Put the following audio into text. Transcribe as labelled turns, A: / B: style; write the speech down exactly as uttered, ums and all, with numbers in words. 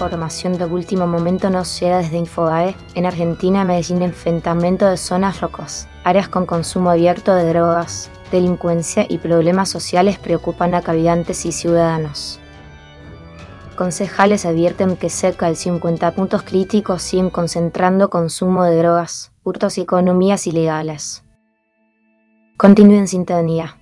A: información de último momento nos llega desde Infobae. En Argentina, Medellín, enfrentamiento de zonas rocosas, áreas con consumo abierto de drogas, delincuencia y problemas sociales preocupan a cabildantes y ciudadanos. Concejales advierten que cerca de cincuenta puntos críticos siguen concentrando consumo de drogas, hurtos y economías ilegales. Continúe en sintonía.